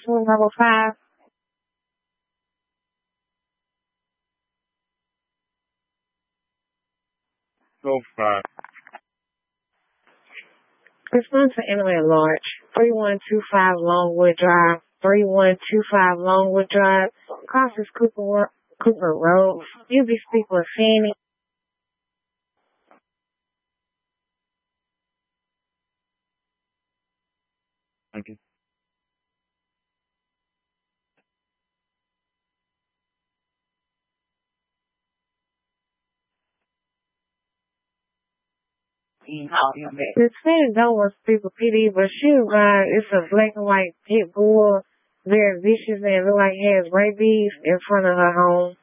Room number 5. Go 5. Respond to Emily at large. 3125 Longwood Drive. 3125 Longwood Drive. Crosses Cooper Road. You be speaking with Fanny. Thank you. This Fanny don't want to speak with PD, but she was it's a black and white pit bull, very vicious and look like he has rabies in front of her home.